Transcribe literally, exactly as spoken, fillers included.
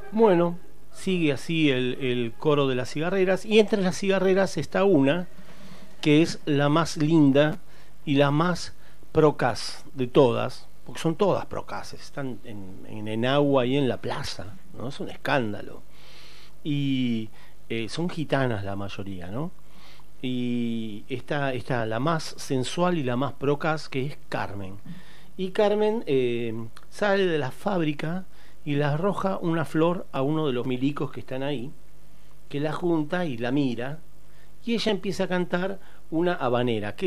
Bueno, sigue así el, el coro de las cigarreras y entre las cigarreras está una que es la más linda y la más procas de todas, porque son todas procaces, están en, en, en agua y en la plaza, ¿no? Es un escándalo. Y eh, son gitanas la mayoría, ¿no? Y está, está la más sensual y la más procas, que es Carmen. Y Carmen eh, sale de la fábrica y le arroja una flor a uno de los milicos que están ahí, que la junta y la mira, y ella empieza a cantar una habanera, que